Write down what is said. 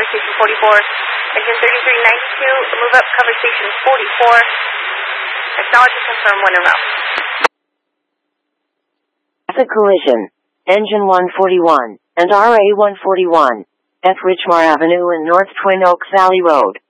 station 44. Engine 3392, move up, cover station 44. Acknowledge and confirm when en route. Traffic collision. Engine 141 and RA 141 at Richmar Avenue and North Twin Oaks Valley Road.